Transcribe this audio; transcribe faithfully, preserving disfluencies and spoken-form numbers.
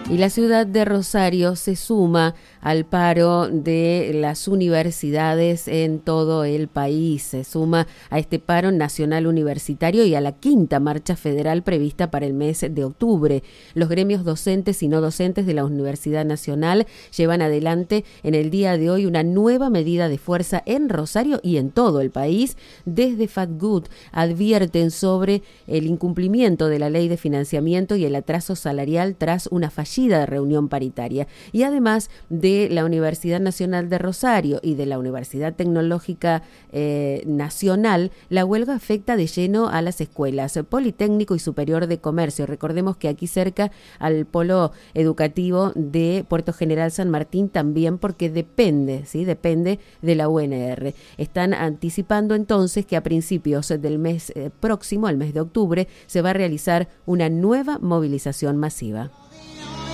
Y la ciudad de Rosario se suma al paro de las universidades en todo el país. Se suma a este paro nacional universitario y a la quinta marcha federal prevista para el mes de octubre. Los gremios docentes y no docentes de la Universidad Nacional llevan adelante en el día de hoy una nueva medida de fuerza en Rosario y en todo el país. Desde FATGUT advierten sobre el incumplimiento de la ley de financiamiento y el atraso salarial tras una fallida de reunión paritaria. Y además de la Universidad Nacional de Rosario y de la Universidad Tecnológica eh, Nacional, la huelga afecta de lleno a las escuelas Politécnico y Superior de Comercio. Recordemos que aquí cerca al polo educativo de Puerto General San Martín también, porque depende, ¿sí? Depende de la U N R. Están anticipando entonces que a principios del mes eh, próximo, al mes de octubre, se va a realizar una nueva movilización masiva.